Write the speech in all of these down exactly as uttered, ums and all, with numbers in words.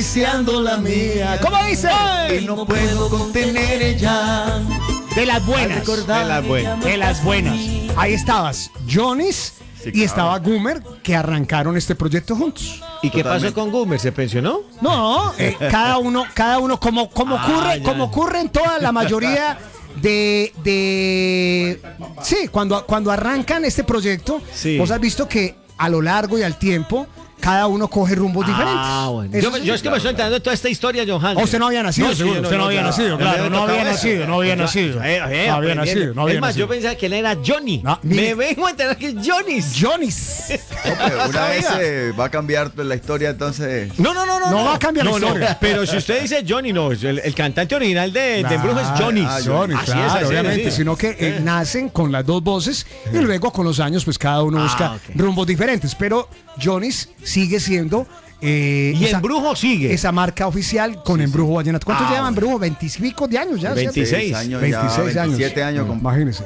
acariciando la mía. ¿Cómo dice? Y no puedo contener ella. De las buenas. De las buenas. De las buenas. Ahí estabas, Jonis Sí, y claro. estaba Goomer, que arrancaron este proyecto juntos. ¿Y qué Totalmente. pasó con Goomer? ¿Se pensionó? No, eh, cada uno, cada uno, como, como Ah, ocurre, ya. como ocurre en toda la mayoría de, de sí, cuando, cuando arrancan este proyecto, Sí. vos has visto que a lo largo y al tiempo, cada uno coge rumbos diferentes. Ah, bueno. Eso Yo, sí. yo es que me estoy enterando de toda esta historia, Johan. O usted no había nacido, No, sí, seguro. yo no, usted no no, había claro. nacido, Ya me claro. había No había tocado nacido, eso. no había Yo- nacido. eh, eh, No había aprendiendo. nacido, no había Es más, nacido. yo pensaba que él era Johnny. No, mire. Me vengo a enterar que es Johnny's. Jonis. No, pero una vez eh, va a cambiar la historia, entonces. No, no, no, no. No va a cambiar la no, historia. No, pero si usted dice Johnny, no, el, el cantante original de, de Embrujo es Johnny. ah, Johnny, Así claro, es, así es, obviamente, sí. sino que eh, nacen con las dos voces y luego con los años pues cada uno Ah, busca ok. rumbos diferentes, pero Jonis sigue siendo eh, Y esa, Embrujo sigue. esa marca oficial con Embrujo Vallenato. ¿Cuántos Ah, llevan bueno. Embrujo? veinticinco de años ya, ¿cierto? veintiséis años, veintiséis ya, años. veintisiete años. con- Imagínense.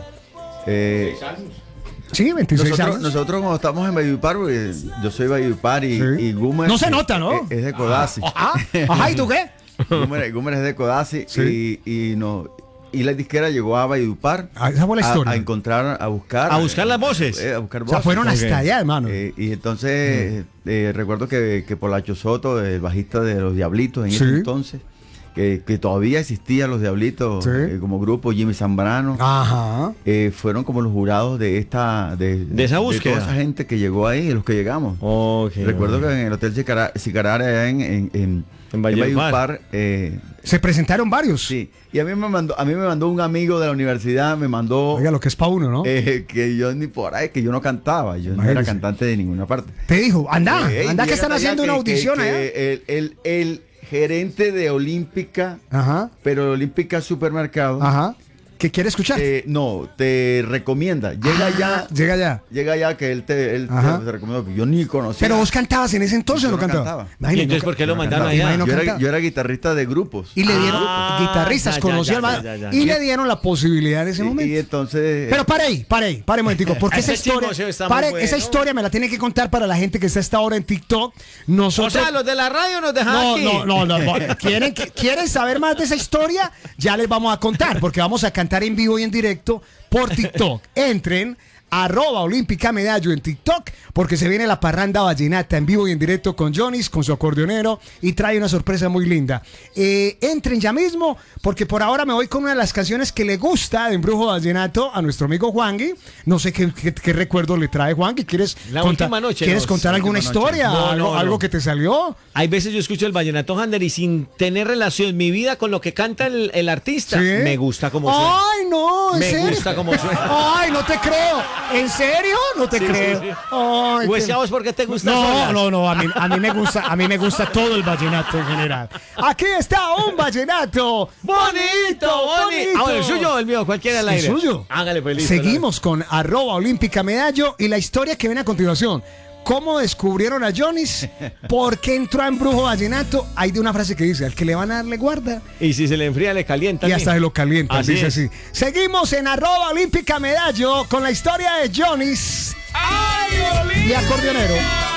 eh, Sí, veintiséis nosotros, años. nosotros cuando estamos en Valledupar, porque yo soy Valledupar y, Sí. y Gumer. No se nota, ¿no? Es, es de Codazzi. Ah, ajá, ¿y tú qué? Gumer, Gumer es de Codazzi Sí. y, y, no, y la disquera llegó a Valledupar Ah, esa fue la a, historia. a encontrar, a buscar. A buscar las voces. eh, a buscar O sea, voces. fueron Ok. hasta allá, hermano. Eh, y entonces eh, recuerdo que, que Polacho Soto, el bajista de Los Diablitos en Sí. ese entonces, que, que todavía existían Los Diablitos Sí. eh, como grupo, Jimmy Zambrano, Ajá. eh, fueron como los jurados de esta de, De esa búsqueda. toda esa gente que llegó ahí, de los que llegamos. Ok. Recuerdo que en el Hotel Sicara- Sicarare allá en, en, en, En Valledupar. eh, Se presentaron varios. sí, y a mí me mandó, a mí me mandó un amigo de la universidad, me mandó Oiga, lo que es pa' uno, ¿no? eh, que yo ni por ahí, que yo no cantaba, yo no Imagínese. era cantante de ninguna parte. Te dijo, anda, Eh, ey, anda que llega están allá haciendo que- una que- audición que allá. El, el, el gerente de Olímpica, Ajá, pero Olímpica Supermercado, ajá. ¿Qué quiere escuchar? eh, no, te recomienda. Llega Ah, ya, Llega ya. llega ya que él te, él Ajá. te, te recomendó. Yo ni conocía. Pero vos cantabas en ese entonces Yo o no no cantabas. cantaba. Imagínate, ¿Y entonces no por qué lo ca- mandaron cantaba. allá? Imagino yo, era, cantaba. yo era guitarrista de grupos. Y le dieron Ah, guitarristas, ya, ya, conocía ya, al ma- ya, ya, ya. y le dieron la posibilidad en ese Y, momento. y entonces. Pero pare ahí, pare ahí, pare un momentico, porque esa Ese historia, chismoseo está muy pare, bueno. esa historia me la tiene que contar para la gente que está a esta hora en TikTok. O Nosotros, sea, los de la radio nos dejan no, aquí. no, no, no, no. ¿Quieren, que- ¿Quieren saber más de esa historia? Ya les vamos a contar, porque vamos a cantar en vivo y en directo por TikTok. Entren, arroba Olímpica Medallo en TikTok, porque se viene la parranda vallenata en vivo y en directo con Jonis, con su acordeonero, y trae una sorpresa muy linda. Eh, entren ya mismo, porque por ahora me voy con una de las canciones que le gusta de Embrujo Vallenato a nuestro amigo Juangui. No sé qué, qué, qué recuerdo le trae Juangui. ¿Quieres, La contar- última noche, ¿quieres no, contar la alguna última noche. historia? No, algo, no, algo no. que te salió. Hay veces yo escucho el vallenato Hander y sin tener relación mi vida con lo que canta el, el artista, ¿Sí? me gusta como suena. Ay, no, ¿en Me serio? gusta cómo suena. Ay, no te creo. ¿En serio? No te Sí, creo. sí, sí. Ay, Pues qué- ya vos, ¿por qué te gusta No, solas? no, no, a mí, a mí me gusta, a mí me gusta todo el vallenato en general. Aquí está un vallenato bonito, bonito. Ah, bueno, el suyo o el mío, cualquiera al El aire. suyo. Hágale pues, listo, Seguimos con arroba Olímpica Medallo y la historia que viene a continuación. ¿Cómo descubrieron a Jonis? ¿Por qué entró a Embrujo Vallenato? Hay de una frase que dice, al que le van a dar le guarda. Y si se le enfría, le calienta. Y hasta se lo calienta, Así dice es. así. Seguimos en arroba Olímpica Medallo con la historia de Jonis ¡Ay, Olímpica! y acordeonero.